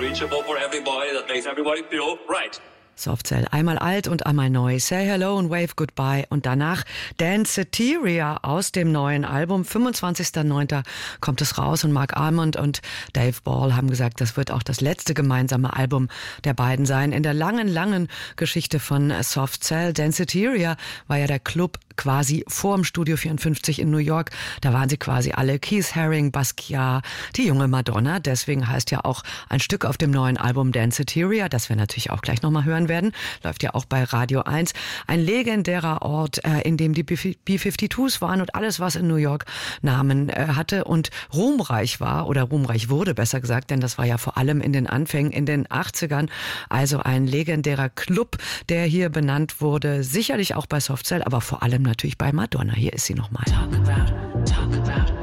reachable for everybody, that makes everybody feel right. Soft Cell, einmal alt und einmal neu. Say Hello und Wave Goodbye. Und danach Danceteria aus dem neuen Album. 25.09. kommt es raus und Mark Almond und Dave Ball haben gesagt, das wird auch das letzte gemeinsame Album der beiden sein. In der langen Geschichte von Soft Cell. Danceteria war ja der Club quasi vorm Studio 54 in New York. Da waren sie quasi alle. Keith Haring, Basquiat, die junge Madonna. Deswegen heißt ja auch ein Stück auf dem neuen Album Danceteria, das wir natürlich auch gleich nochmal hören werden. Läuft ja auch bei Radio 1. Ein legendärer Ort, in dem die B-52s waren und alles, was in New York Namen hatte und ruhmreich war oder ruhmreich wurde, besser gesagt, denn das war ja vor allem in den Anfängen, in den 80ern. Also ein legendärer Club, der hier benannt wurde. Sicherlich auch bei Soft Cell, aber vor allem natürlich bei Madonna. Hier ist sie nochmal. Talk about